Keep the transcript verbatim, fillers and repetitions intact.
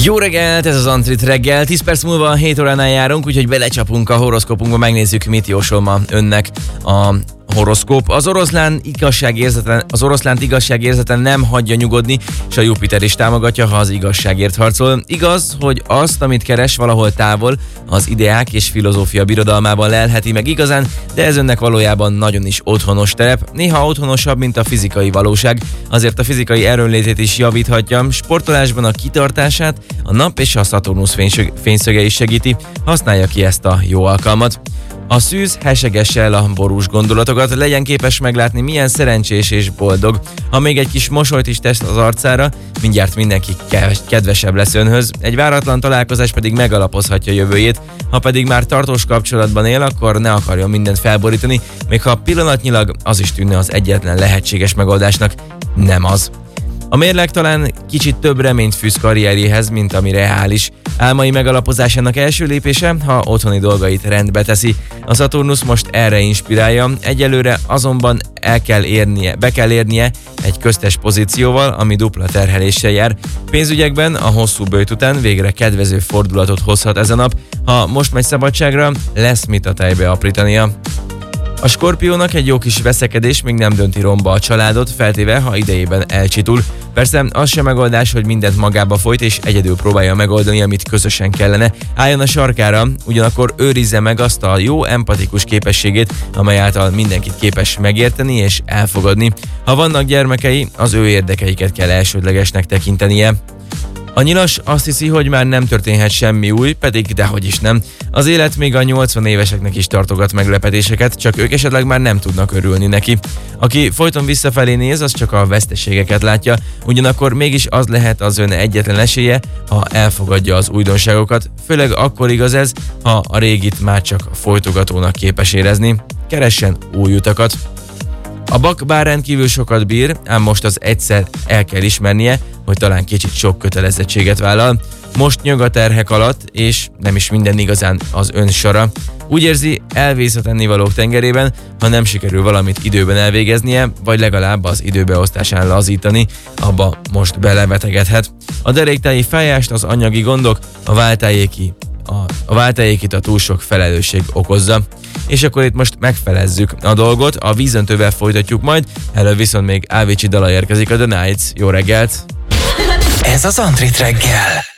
Jó reggelt, ez az Antrit reggel. tíz perc múlva hét óránál járunk, úgyhogy belecsapunk a horoszkópunkba, megnézzük, mit jósol ma önnek a horoszkóp. Az oroszlán igazságérzeten, az oroszlánt igazságérzeten nem hagyja nyugodni, és a Jupiter is támogatja, ha az igazságért harcol. Igaz, hogy azt, amit keres, valahol távol, az ideák és filozófia birodalmában lelheti meg igazán, de ez önnek valójában nagyon is otthonos terep. Néha otthonosabb, mint a fizikai valóság, azért a fizikai erőnlétét is javíthatja. Sportolásban a kitartását a nap és a Szaturnusz fényszöge is segíti. Használja ki ezt a jó alkalmat. A szűz hesegesse el a borús gondolatokat, legyen képes meglátni, milyen szerencsés és boldog. Ha még egy kis mosolyt is tesz az arcára, mindjárt mindenki kedvesebb lesz önhöz. Egy váratlan találkozás pedig megalapozhatja jövőjét. Ha pedig már tartós kapcsolatban él, akkor ne akarjon mindent felborítani, még ha pillanatnyilag az is tűnne az egyetlen lehetséges megoldásnak. Nem az. A mérleg talán kicsit több reményt fűz karrierjéhez, mint ami reális. Álmai megalapozásának első lépése, ha otthoni dolgait rendbe teszi. A Szaturnusz most erre inspirálja, egyelőre azonban el kell érnie, be kell érnie egy köztes pozícióval, ami dupla terheléssel jár. Pénzügyekben a hosszú böjt után végre kedvező fordulatot hozhat ez a nap. Ha most megy szabadságra, lesz mit a tejbe aprítania. A Skorpiónak egy jó kis veszekedés még nem dönti romba a családot, feltéve, ha idejében elcsitul. Persze az sem megoldás, hogy mindent magába folyt és egyedül próbálja megoldani, amit közösen kellene. Álljon a sarkára, ugyanakkor őrizze meg azt a jó empatikus képességét, amely által mindenkit képes megérteni és elfogadni. Ha vannak gyermekei, az ő érdekeiket kell elsődlegesnek tekintenie. A nyilas azt hiszi, hogy már nem történhet semmi új, pedig dehogy is nem. Az élet még a nyolcvan éveseknek is tartogat meglepetéseket, csak ők esetleg már nem tudnak örülni neki. Aki folyton visszafelé néz, az csak a veszteségeket látja, ugyanakkor mégis az lehet az ön egyetlen esélye, ha elfogadja az újdonságokat, főleg akkor igaz ez, ha a régit már csak folytogatónak képes érezni. Keressen új utakat. A Bak bár rendkívül sokat bír, ám most az egyszer el kell ismernie, hogy talán kicsit sok kötelezettséget vállal. Most nyög a terhek alatt, és nem is minden igazán az ön sara. Úgy érzi, elvész a tennivalók tengerében, ha nem sikerül valamit időben elvégeznie, vagy legalább az időbeosztásán lazítani, abba most belebetegedhet. A deréktáji fájást az anyagi gondok, a váltájéki A, a váltájékit a túl sok felelősség okozza. És akkor itt most megfelezzük a dolgot, a vízöntővel folytatjuk majd, előbb viszont még Ávécsi dala érkezik, a The Nights. Jó reggelt! Ez az Antrit reggel.